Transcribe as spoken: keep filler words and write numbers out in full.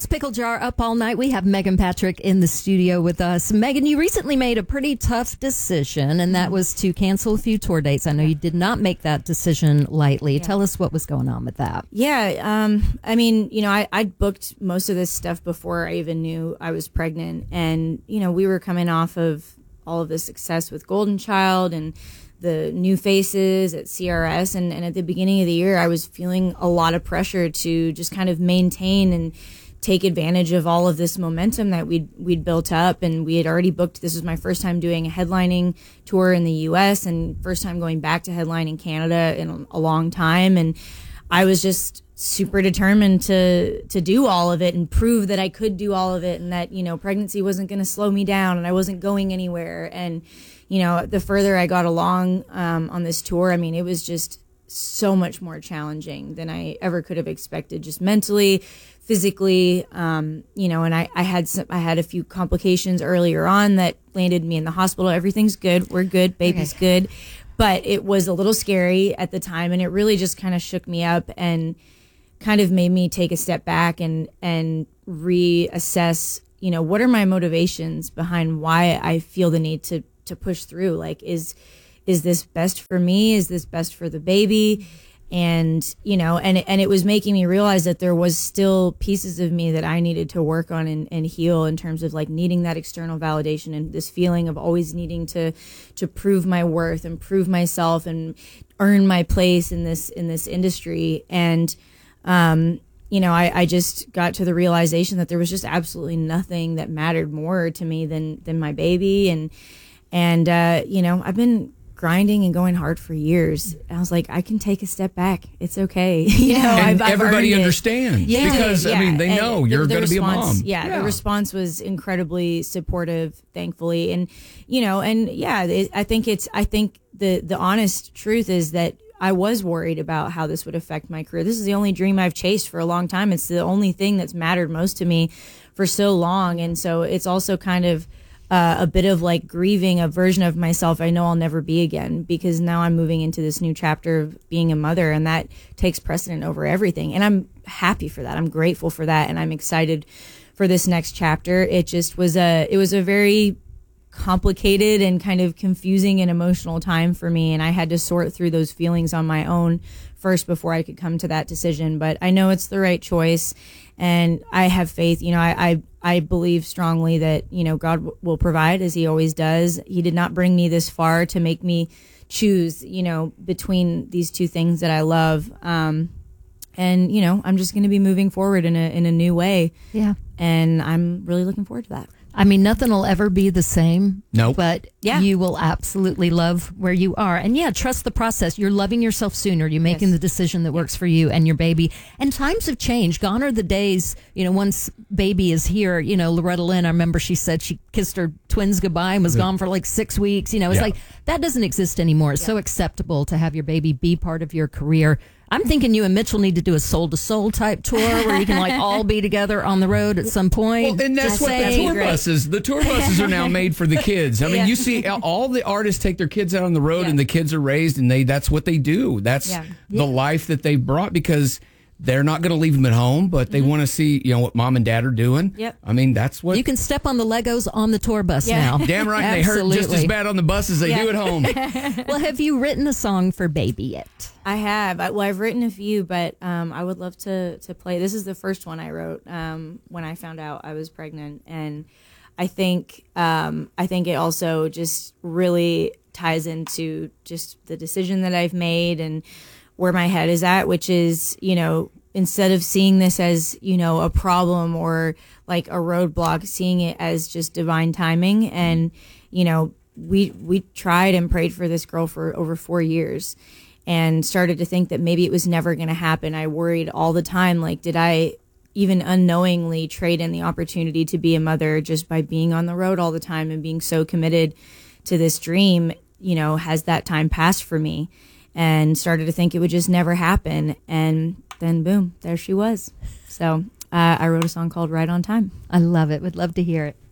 It's Pickle Jar Up All Night. We have Megan Patrick in the studio with us. Megan, you recently made a pretty tough decision, and that was to cancel a few tour dates. I know you did not make that decision lightly. Yeah. Tell us what was going on with that. Yeah, um, I mean, you know, I, I'd booked most of this stuff before I even knew I was pregnant. And, you know, we were coming off of all of the success with Golden Child and the new faces at C R S. And, and at the beginning of the year, I was feeling a lot of pressure to just kind of maintain and take advantage of all of this momentum that we'd, we'd built up. And we had already booked, this was my first time doing a headlining tour in the U S and first time going back to headline in Canada in a long time. And I was just super determined to, to do all of it and prove that I could do all of it and that, you know, pregnancy wasn't going to slow me down and I wasn't going anywhere. And, you know, the further I got along um, on this tour, I mean, it was just so much more challenging than I ever could have expected, just mentally, physically, um, you know, and I, I had some, I had a few complications earlier on that landed me in the hospital. Everything's good. We're good. Baby's okay. Good. But it was a little scary at the time, and it really just kind of shook me up and kind of made me take a step back and, and reassess, you know, what are my motivations behind why I feel the need to to push through. Like, is is this best for me? Is this best for the baby? And, you know, and, and it was making me realize that there was still pieces of me that I needed to work on and, and heal in terms of like needing that external validation and this feeling of always needing to, to prove my worth and prove myself and earn my place in this, in this industry. And, um, you know, I, I just got to the realization that there was just absolutely nothing that mattered more to me than, than my baby. And, and, uh, you know, I've been grinding and going hard for years. I was like, I can take a step back. It's okay. you know, and I've, I've everybody understands yeah. because yeah. I mean, they and know the, you're the going to be a response, mom. Yeah, yeah, the response was incredibly supportive, thankfully. And, you know, and yeah, it, I think it's, I think the, the honest truth is that I was worried about how this would affect my career. This is the only dream I've chased for a long time. It's the only thing that's mattered most to me for so long. And so it's also kind of uh, a bit of like grieving a version of myself I know I'll never be again, because now I'm moving into this new chapter of being a mother, and that takes precedent over everything. And I'm happy for that. I'm grateful for that. And I'm excited for this next chapter. It just was a, it was a very complicated and kind of confusing and emotional time for me, and I had to sort through those feelings on my own first before I could come to that decision. But I know it's the right choice, and I have faith. You know, I I, I believe strongly that, you know, God w- will provide, as he always does. He did not bring me this far to make me choose, you know, between these two things that I love. Um, and, you know, I'm just going to be moving forward in a in a new way. Yeah. And I'm really looking forward to that. I mean, nothing will ever be the same. Nope. But yeah. you will absolutely love where you are. And yeah, trust the process. You're loving yourself sooner. You're making yes. the decision that works for you and your baby. And times have changed. Gone are the days, you know, once baby is here, you know, Loretta Lynn, I remember she said she kissed her twins goodbye and was yeah. gone for like six weeks. You know, it's yeah. like that doesn't exist anymore. It's yeah. so acceptable to have your baby be part of your career. I'm thinking you and Mitchell need to do a soul to soul type tour where you can like all be together on the road at some point. Well, and that's Just what the saying. tour buses, the tour buses are now made for the kids. I mean, Yeah. you see all the artists take their kids out on the road Yeah. and the kids are raised and they, that's what they do. That's Yeah. the Yeah. life that they brought, because they're not going to leave them at home, but they mm-hmm. want to see, you know, what mom and dad are doing. Yep. I mean, that's what You can step on the Legos on the tour bus Yeah. now. damn right. And they hurt just as Absolutely. bad on the bus as they Yeah. do at home. Well, have you written a song for baby yet? I have. I, well, I've written a few, but um, I would love to to play. This is the first one I wrote um, when I found out I was pregnant, and I think um, I think it also just really ties into just the decision that I've made and where my head is at, which is, you know, instead of seeing this as, you know, a problem or like a roadblock, seeing it as just divine timing. And, you know, we we tried and prayed for this girl for over four years. And started to think that maybe it was never going to happen. I worried all the time, like, did I even unknowingly trade in the opportunity to be a mother just by being on the road all the time and being so committed to this dream? You know, has that time passed for me? And started to think it would just never happen. And then, boom, there she was. So uh, I wrote a song called Right on Time. I love it. Would love to hear it.